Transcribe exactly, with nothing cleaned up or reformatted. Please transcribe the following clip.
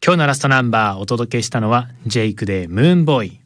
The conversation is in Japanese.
今日のラストナンバーお届けしたのはジェイクでムーンボーイ。